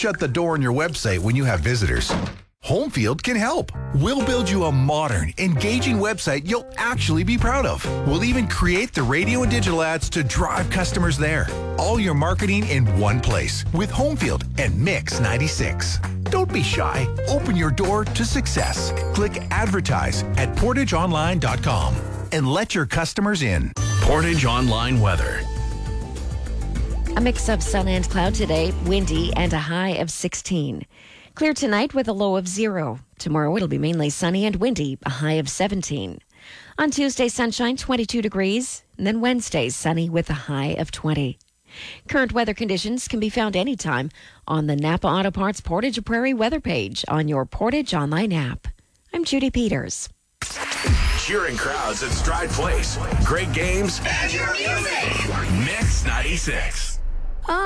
shut the door on your website when you have visitors. Homefield can help. We'll build you a modern, engaging website you'll actually be proud of. We'll even create the radio and digital ads to drive customers there. All your marketing in one place with Homefield and Mix 96. Don't be shy. Open your door to success. Click advertise at portageonline.com and let your customers in. Portage Online weather. A mix of sun and cloud today, windy and a high of 16. Clear tonight with a low of 0. Tomorrow it'll be mainly sunny and windy, a high of 17. On Tuesday, sunshine, 22 degrees. And then Wednesday, sunny with a high of 20. Current weather conditions can be found anytime on the Napa Auto Parts Portage Prairie weather page on your Portage Online app. I'm Judy Peters. Cheering crowds at Stride Place. Great games. And your music. Mix 96.